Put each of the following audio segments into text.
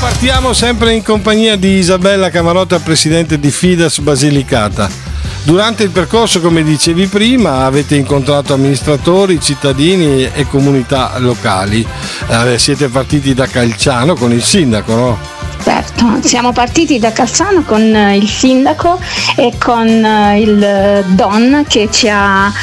Partiamo sempre in compagnia di Isabella Camarotta, presidente di Fidas Basilicata. Durante il percorso, come dicevi prima, avete incontrato amministratori, cittadini e comunità locali. Siete partiti da Calciano con il sindaco, no? Certo, siamo partiti da Calzano con il sindaco e con il Don che ci ha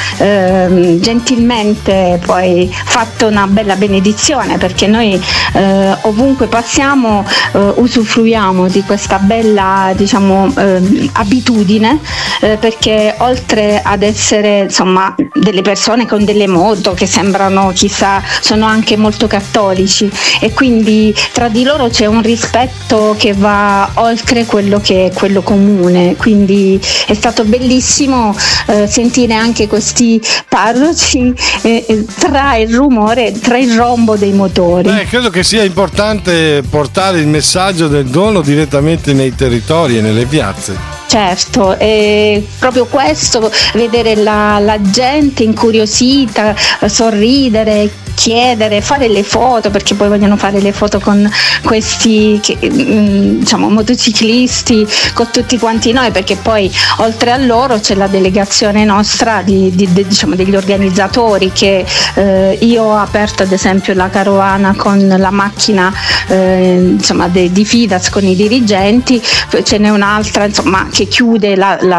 gentilmente poi fatto una bella benedizione, perché noi ovunque passiamo usufruiamo di questa bella, diciamo, abitudine, perché oltre ad essere, insomma, delle persone con delle moto che sembrano, chissà, sono anche molto cattolici, e quindi tra di loro c'è un rispetto che va oltre quello che è quello comune. Quindi è stato bellissimo sentire anche questi parroci tra il rumore, tra il rombo dei motori. Credo che sia importante portare il messaggio del dono direttamente nei territori e nelle piazze. Certo, è proprio questo, vedere la gente incuriosita, sorridere, chiedere, fare le foto, perché poi vogliono fare le foto con questi diciamo motociclisti, con tutti quanti noi, perché poi oltre a loro c'è la delegazione nostra diciamo degli organizzatori, che io ho aperto ad esempio la carovana con la macchina insomma di Fidas con i dirigenti, ce n'è un'altra insomma che chiude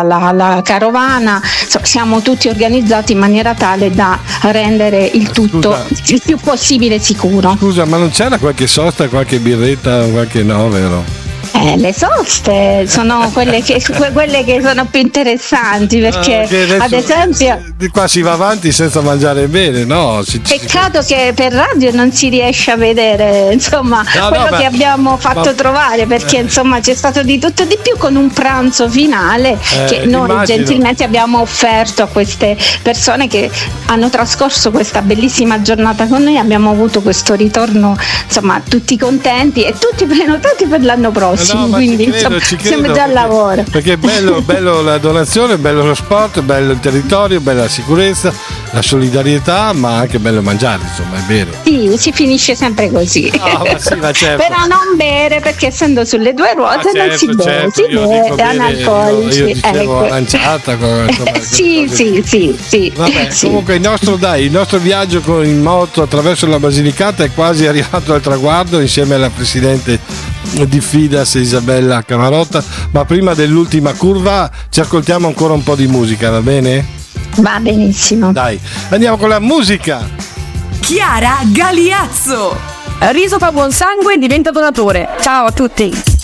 la carovana. Insomma, siamo tutti organizzati in maniera tale da rendere il tutto il più possibile sicuro. Scusa, ma non c'era qualche sosta, qualche birretta, qualche no, vero? Le soste sono quelle che sono più interessanti, perché ad esempio di qua si va avanti senza mangiare bene, no? Peccato che per radio non si riesce a vedere, insomma, che abbiamo fatto trovare, perché insomma c'è stato di tutto di più, con un pranzo finale che noi gentilmente abbiamo offerto a queste persone che hanno trascorso questa bellissima giornata con noi. Abbiamo avuto questo ritorno, insomma, tutti contenti e tutti prenotati per l'anno prossimo. Quindi credo, siamo già al lavoro, perché è bello la donazione, bello lo sport, bello il territorio, bella la sicurezza, la solidarietà, ma anche bello mangiare, insomma, è bere. Sì, si finisce sempre così. Ma certo. Però non bere, perché essendo sulle due ruote non si beve, si beve analcolici. Io dicevo lanciata. Sì. Vabbè, sì. Comunque il nostro viaggio in moto attraverso la Basilicata è quasi arrivato al traguardo, insieme alla presidente di Fidas Isabella Camarotta, ma prima dell'ultima curva ci ascoltiamo ancora un po' di musica, va bene? Va benissimo. Dai, andiamo con la musica. Chiara Galiazzo. Riso fa buon sangue e diventa donatore. Ciao a tutti.